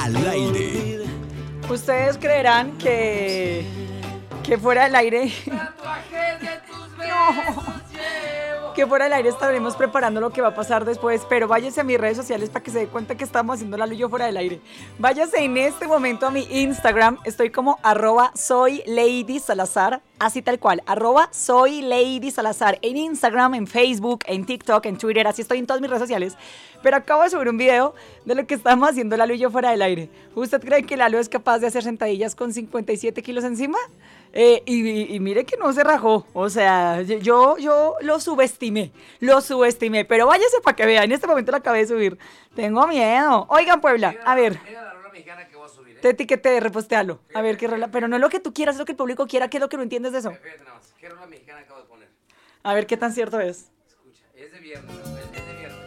al aire. Ustedes creerán que fuera del aire. No. Que fuera del aire estaremos preparando lo que va a pasar después, pero váyase a mis redes sociales para que se dé cuenta que estamos haciendo Lalo y yo fuera del aire. Váyase en este momento a mi Instagram, estoy como @soyladysalazar, así tal cual, @soyladysalazar, en Instagram, en Facebook, en TikTok, en Twitter, así estoy en todas mis redes sociales. Pero acabo de subir un video de lo que estamos haciendo Lalo y yo fuera del aire. ¿Usted cree que Lalo es capaz de hacer sentadillas con 57 kilos encima? Y mire que no se rajó, o sea, yo lo subestimé, pero váyase para que vea, en este momento lo acabé de subir, tengo miedo. Oigan, Puebla, a ver, Mira la rola mexicana que voy a subir, te etiqueté, repostealo, a ver qué rola, pero no es lo que tú quieras, es lo que el público quiera, ¿qué es lo que no entiendes de eso? Fíjate nada más, ¿qué rola mexicana acabo de poner? A ver qué tan cierto es. Escucha, es de viernes, es de